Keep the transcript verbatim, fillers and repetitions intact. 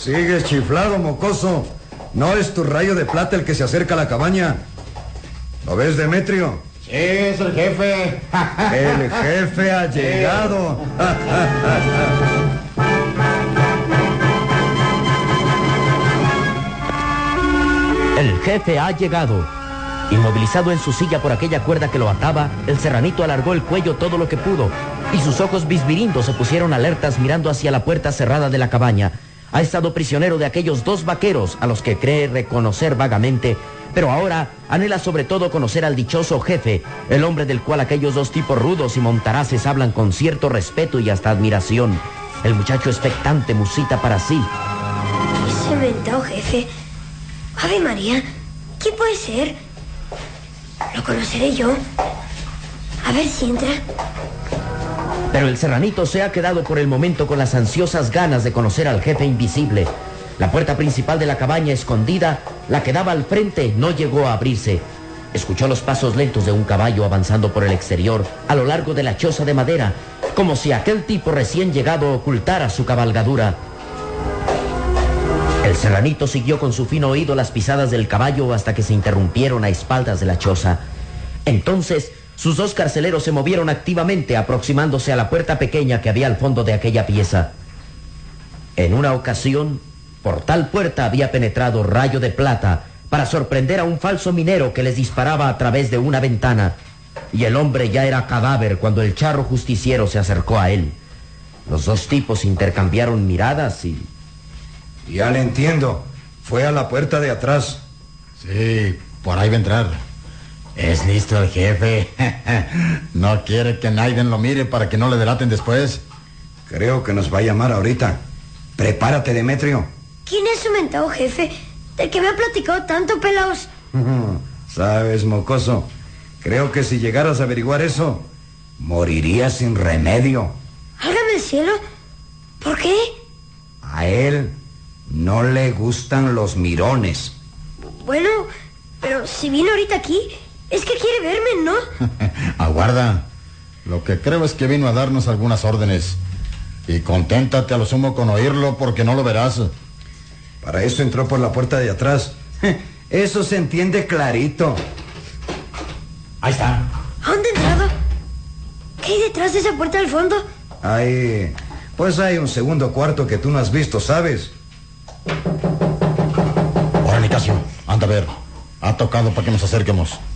Sigues chiflado, mocoso. No es tu rayo de plata el que se acerca a la cabaña. ¿Lo ves, Demetrio? Sí, es el jefe. El jefe ha llegado. El jefe ha llegado. Inmovilizado en su silla por aquella cuerda que lo ataba, el serranito alargó el cuello todo lo que pudo, y sus ojos bisbirindos se pusieron alertas mirando hacia la puerta cerrada de la cabaña. Ha estado prisionero de aquellos dos vaqueros a los que cree reconocer vagamente, pero ahora anhela sobre todo conocer al dichoso jefe, el hombre del cual aquellos dos tipos rudos y montaraces hablan con cierto respeto y hasta admiración. El muchacho expectante musita para sí. Ese mentado jefe. Ave María, ¿quién puede ser? Lo conoceré yo. A ver si entra. Pero el serranito se ha quedado por el momento con las ansiosas ganas de conocer al jefe invisible. La puerta principal de la cabaña escondida, la que daba al frente, no llegó a abrirse. Escuchó los pasos lentos de un caballo avanzando por el exterior, a lo largo de la choza de madera, como si aquel tipo recién llegado ocultara su cabalgadura. El serranito siguió con su fino oído las pisadas del caballo hasta que se interrumpieron a espaldas de la choza. Entonces, sus dos carceleros se movieron activamente, aproximándose a la puerta pequeña que había al fondo de aquella pieza. En una ocasión, por tal puerta había penetrado Rayo de Plata para sorprender a un falso minero que les disparaba a través de una ventana, y el hombre ya era cadáver cuando el charro justiciero se acercó a él. Los dos tipos intercambiaron miradas y... Ya le entiendo. Fue a la puerta de atrás. Sí, por ahí va a entrar. Es listo el jefe. No quiere que nadie lo mire para que no le delaten después. Creo que nos va a llamar ahorita. Prepárate, Demetrio. ¿Quién es su mentado jefe? Del que me ha platicado tanto, pelaos. Sabes, mocoso, creo que si llegaras a averiguar eso, morirías sin remedio. Álgame el cielo. ¿Por qué? A él no le gustan los mirones. Bueno, pero si vino ahorita aquí, es que quiere verme, ¿no? Aguarda. Lo que creo es que vino a darnos algunas órdenes. Y conténtate a lo sumo con oírlo, porque no lo verás. Para eso entró por la puerta de atrás. Eso se entiende clarito. Ahí está. ¿A dónde ha entrado? ¿Qué hay detrás de esa puerta al fondo? Ahí, pues hay un segundo cuarto que tú no has visto, ¿sabes? Ahora, Nicasio, anda a ver. Ha tocado para que nos acerquemos.